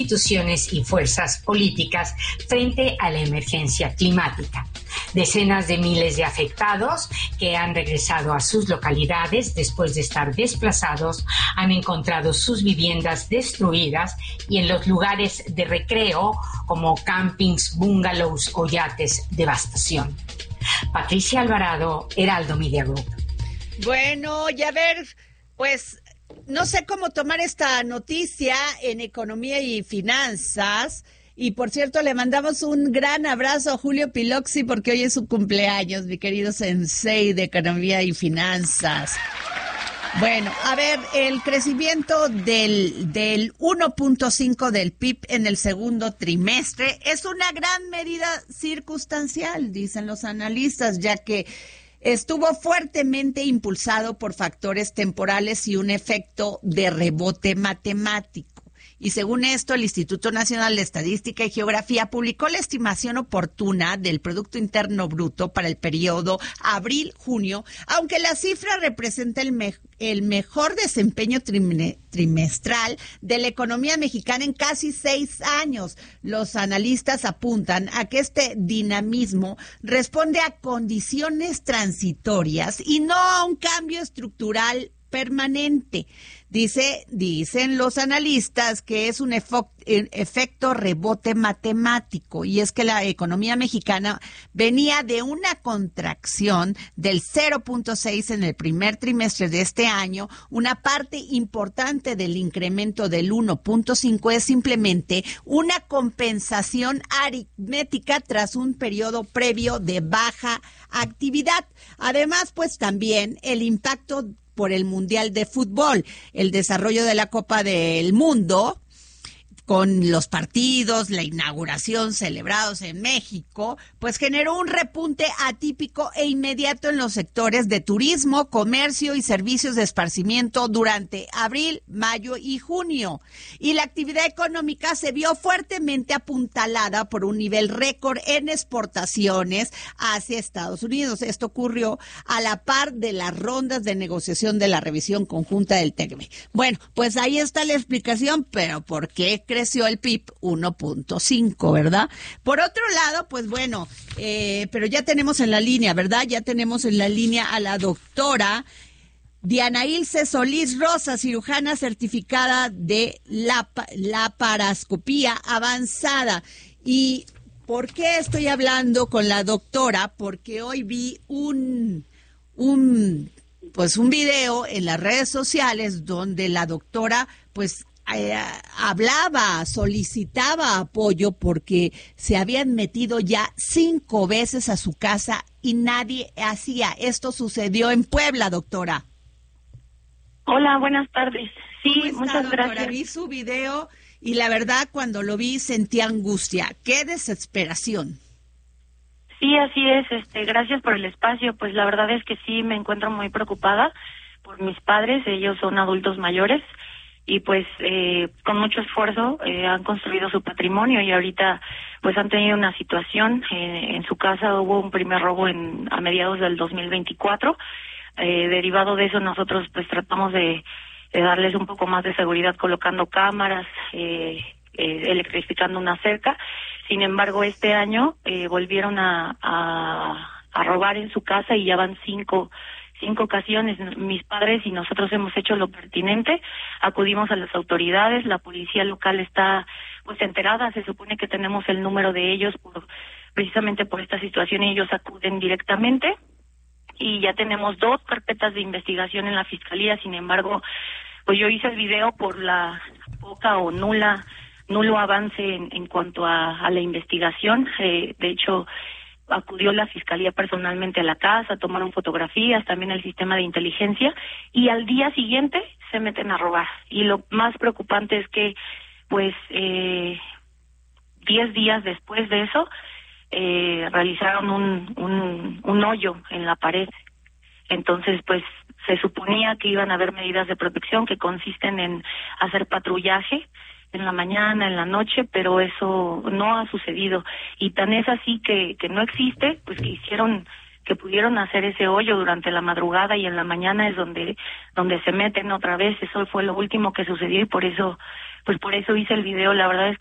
instituciones y fuerzas políticas frente a la emergencia climática. Decenas de miles de afectados que han regresado a sus localidades después de estar desplazados han encontrado sus viviendas destruidas y en los lugares de recreo como campings, bungalows o yates, devastación. Patricia Alvarado, Heraldo Media Group. Bueno, ya ver, pues no sé cómo tomar esta noticia en economía y finanzas. Y por cierto, le mandamos un gran abrazo a Julio Piloxi porque hoy es su cumpleaños, mi querido sensei de economía y finanzas. Bueno, a ver, el crecimiento del 1.5 del PIB en el segundo trimestre es una gran medida circunstancial, dicen los analistas, ya que estuvo fuertemente impulsado por factores temporales y un efecto de rebote matemático. Y según esto, el Instituto Nacional de Estadística y Geografía publicó la estimación oportuna del Producto Interno Bruto para el periodo abril-junio, aunque la cifra representa el mejor desempeño trimestral de la economía mexicana en casi 6 años. Los analistas apuntan a que este dinamismo responde a condiciones transitorias y no a un cambio estructural permanente. Dicen los analistas que es un efecto rebote matemático, y es que la economía mexicana venía de una contracción del 0.6 en el primer trimestre de este año. Una parte importante del incremento del 1.5 es simplemente una compensación aritmética tras un periodo previo de baja actividad. Además, pues también el impacto por el Mundial de Fútbol, el desarrollo de la Copa del Mundo, con los partidos, la inauguración celebrados en México, pues generó un repunte atípico e inmediato en los sectores de turismo, comercio y servicios de esparcimiento durante abril, mayo y junio. Y la actividad económica se vio fuertemente apuntalada por un nivel récord en exportaciones hacia Estados Unidos. Esto ocurrió a la par de las rondas de negociación de la revisión conjunta del TECME. Bueno, pues ahí está la explicación, pero ¿por qué creció el PIB 1.5, verdad? Por otro lado, pues bueno, pero ya tenemos en la línea, ¿verdad? Ya tenemos en la línea a la doctora Diana Ilse Solís Rosa, cirujana certificada de laparoscopía avanzada. ¿Y por qué estoy hablando con la doctora? Porque hoy vi un video en las redes sociales donde la doctora pues solicitaba apoyo porque se habían metido ya 5 veces a su casa y nadie hacía. Esto sucedió en Puebla, doctora. Hola, buenas tardes. Sí, ¿Cómo está, muchas doctora? gracias. Vi su video y la verdad cuando lo vi sentí angustia. ¡Qué desesperación! Sí, así es. Gracias por el espacio. Pues la verdad es que sí me encuentro muy preocupada por mis padres. Ellos son adultos mayores y pues con mucho esfuerzo han construido su patrimonio y ahorita pues han tenido una situación. En su casa hubo un primer robo a mediados del 2024. Derivado de eso nosotros pues tratamos de darles un poco más de seguridad colocando cámaras, electrificando una cerca. Sin embargo, este año volvieron a robar en su casa y ya van cinco ocasiones. Mis padres y nosotros hemos hecho lo pertinente, acudimos a las autoridades, la policía local está pues enterada, se supone que tenemos el número de ellos precisamente por esta situación y ellos acuden directamente y ya tenemos 2 carpetas de investigación en la fiscalía. Sin embargo, pues yo hice el video por la poca o nulo avance en cuanto a la investigación. De hecho, acudió la fiscalía personalmente a la casa, tomaron fotografías, también el sistema de inteligencia, y al día siguiente se meten a robar. Y lo más preocupante es que, pues, 10 días después de eso, realizaron un hoyo en la pared. Entonces, pues, se suponía que iban a haber medidas de protección que consisten en hacer patrullaje en la mañana, en la noche, pero eso no ha sucedido. Y tan es así que no existe, pues que que pudieron hacer ese hoyo durante la madrugada y en la mañana es donde se meten otra vez. Eso fue lo último que sucedió y por eso hice el video. La verdad es